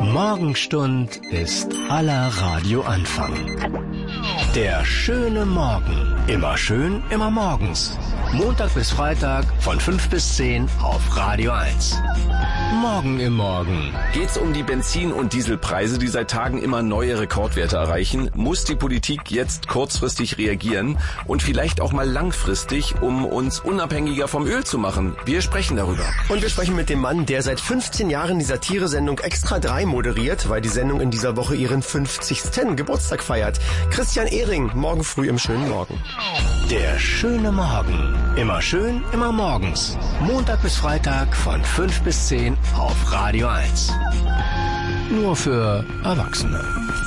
Morgenstund ist aller Radioanfang. Der schöne Morgen. Immer schön, immer morgens. Montag bis Freitag von 5 bis 10 auf Radio 1. Morgen im Morgen. Geht's um die Benzin- und Dieselpreise, die seit Tagen immer neue Rekordwerte erreichen? Muss die Politik jetzt kurzfristig reagieren und vielleicht auch mal langfristig, um uns unabhängiger vom Öl zu machen? Wir sprechen darüber. Und wir sprechen mit dem Mann, der seit 15 Jahren die Satire-Sendung Extra 3 moderiert, weil die Sendung in dieser Woche ihren 50. Geburtstag feiert. Christian Ehring, morgen früh im schönen Morgen. Der schöne Morgen. Immer schön, immer morgens. Montag bis Freitag von 5 bis 10 auf Radio 1. Nur für Erwachsene.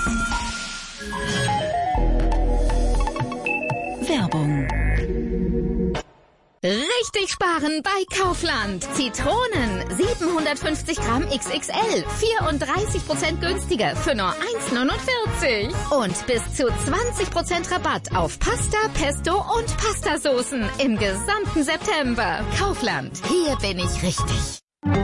Werbung. Richtig sparen bei Kaufland. Zitronen 750 Gramm XXL, 34% günstiger für nur 1,49. Und bis zu 20% Rabatt auf Pasta, Pesto und Pastasoßen im gesamten September. Kaufland, hier bin ich richtig.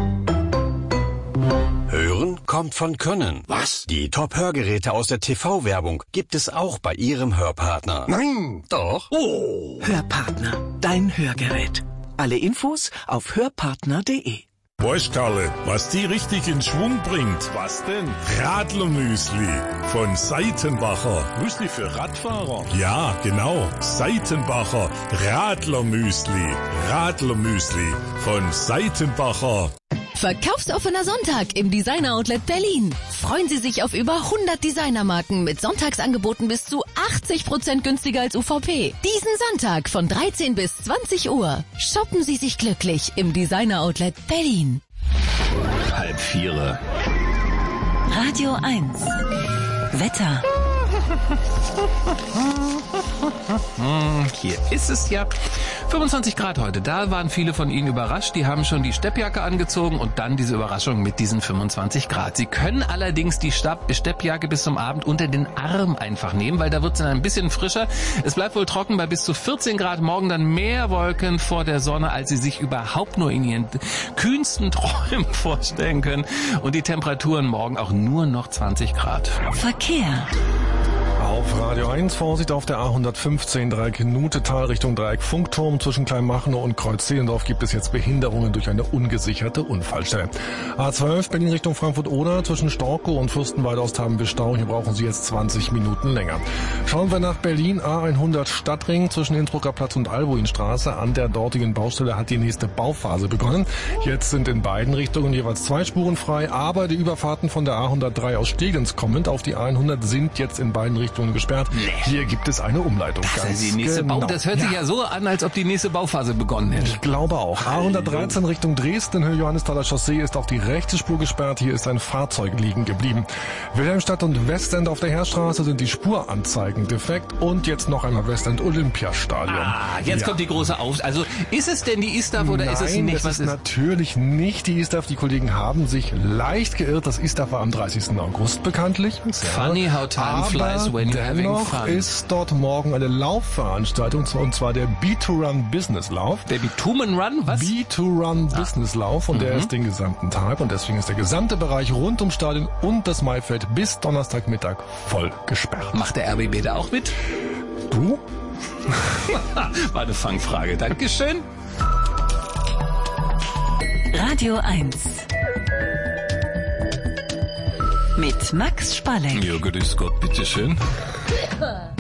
Hören kommt von Können. Was? Die Top-Hörgeräte aus der TV-Werbung gibt es auch bei Ihrem Hörpartner. Nein! Doch. Oh! Hörpartner, dein Hörgerät. Alle Infos auf hörpartner.de. Weißt Karle, was die richtig in Schwung bringt? Was denn? Radlermüsli von Seitenbacher. Müsli für Radfahrer? Ja, genau. Seitenbacher Radlermüsli. Radlermüsli von Seitenbacher. Verkaufsoffener Sonntag im Designer Outlet Berlin. Freuen Sie sich auf über 100 Designermarken mit Sonntagsangeboten bis zu 80% günstiger als UVP. Diesen Sonntag von 13 bis 20 Uhr. Shoppen Sie sich glücklich im Designer Outlet Berlin. 3:30. Radio 1. Wetter. Hier ist es ja 25 Grad heute. Da waren viele von Ihnen überrascht. Die haben schon die Steppjacke angezogen und dann diese Überraschung mit diesen 25 Grad. Sie können allerdings die Steppjacke bis zum Abend unter den Arm einfach nehmen, weil da wird es dann ein bisschen frischer. Es bleibt wohl trocken bei bis zu 14 Grad. Morgen dann mehr Wolken vor der Sonne, als Sie sich überhaupt nur in Ihren kühnsten Träumen vorstellen können. Und die Temperaturen morgen auch nur noch 20 Grad. Verkehr. Auf Radio 1 Vorsicht auf der A115 Dreieck Nutetal Richtung Dreieck Funkturm. Zwischen Kleinmachnow und Kreuz-Zehlendorf gibt es jetzt Behinderungen durch eine ungesicherte Unfallstelle. A12 Berlin Richtung Frankfurt-Oder. Zwischen Storkow und Fürstenwalde haben wir Stau. Hier brauchen Sie jetzt 20 Minuten länger. Schauen wir nach Berlin. A100 Stadtring zwischen Innsbrucker Platz und Albuinstraße. An der dortigen Baustelle hat die nächste Bauphase begonnen. Jetzt sind in beiden Richtungen jeweils 2 Spuren frei. Aber die Überfahrten von der A103 aus Steglitz kommend auf die A100 sind jetzt in beiden Richtungen gesperrt. Nee. Hier gibt es eine Umleitung. Das hört sich ja so an, als ob die nächste Bauphase begonnen hätte. Ich glaube auch. A113 Richtung Dresden, Höhe Johannesthaler Chaussee, ist auch die rechte Spur gesperrt. Hier ist ein Fahrzeug liegen geblieben. Wilhelmstadt und Westend auf der Heerstraße sind die Spuranzeigen defekt. Und jetzt noch einmal Westend Olympiastadion. Jetzt kommt die große Also ist es denn die ISTAF oder ist es nicht? Nein, es ist natürlich nicht die ISTAF. Die Kollegen haben sich leicht geirrt. Das ISTAF war am 30. August bekanntlich. Funny how time flies when you're having fun. Ist dort morgen eine Laufveranstaltung, und zwar der B2Run Business Lauf. Der B2Man Run? Was? B2Run Business Lauf und der ist den gesamten Tag und deswegen ist der gesamte Bereich rund ums Stadion und das Maifeld bis Donnerstagmittag voll gesperrt. Macht der RBB da auch mit? Du? War eine Fangfrage. Dankeschön. Radio 1. Mit Max Spalleck. Ja, grüß Gott, bitteschön.